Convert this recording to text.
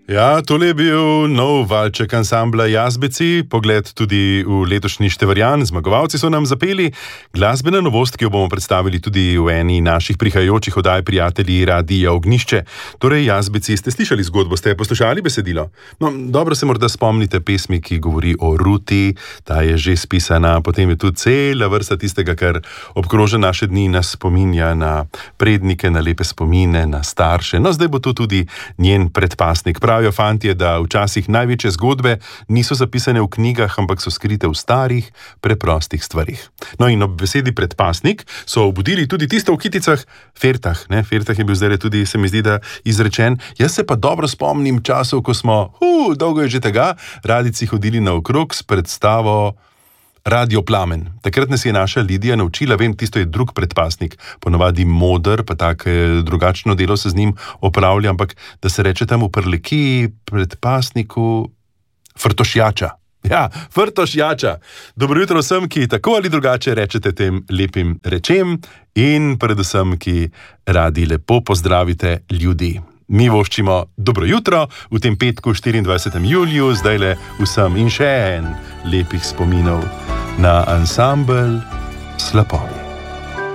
Ja, tole je bil nov valček ansambla Jazbeci, pogled tudi v letošnji Števarjan. Zmagovalci so nam zapeli glasbena novost, ki jo bomo predstavili tudi v eni naših prihajajočih oddaj Prijatelji Radia Ognjišče. Torej, Jazbeci, ste slišali zgodbo, ste poslušali besedilo? No, dobro se morda spomnite pesmi, ki govori o Ruti, ta je že spisana, potem je tu cela vrsta tistega, kar obkroža naše dni, nas spominja na prednike, na lepe spomine, na starše. No, zdaj bo tu tudi njen predpasnik. Pravijo fantje, da včasih največje zgodbe niso zapisane v knjigah, ampak so skrite v starih, preprostih stvarih. No in ob besedi predpasnik so obudili tudi tisto v kiticah Fertah. Fertah je bil zdaj tudi, se mi zdi, da izrečen. Jaz se pa dobro spomnim časov, ko smo, dolgo je že tega, radijci hodili naokrog s predstavo Radio Plamen. Takrat nas je naša Lidija naučila, vem, tisto je drug predpasnik, ponovadi moder, pa tako drugačno delo se z njim opravlja, ampak da se reče tam v Prlekiji predpasniku frtošjača. Ja, frtošjača. Dobro jutro vsem, ki tako ali drugače rečete tem lepim rečem in predvsem, ki radi lepo pozdravite ljudi. Mi voščimo dobro jutro v tem petku 24. juliju, zdajle vsem in še en lepih spominov na ansambel Slapovi.